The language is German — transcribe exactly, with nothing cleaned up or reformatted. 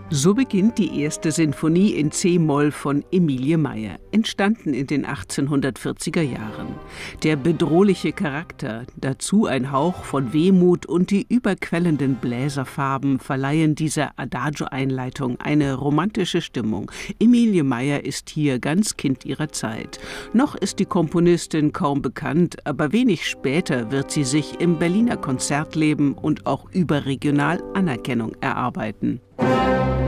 So beginnt die erste Sinfonie in C-Moll von Emilie Meyer, entstanden in den achtzehnhundertvierziger Jahren. Der bedrohliche Charakter, dazu ein Hauch von Wehmut und die überquellenden Bläserfarben verleihen dieser Adagio-Einleitung eine romantische Stimmung. Emilie Meyer ist hier ganz Kind ihrer Zeit. Noch ist die Komponistin kaum bekannt, aber wenig später wird sie sich im Berliner Konzertleben und auch überregional Anerkennung erarbeiten.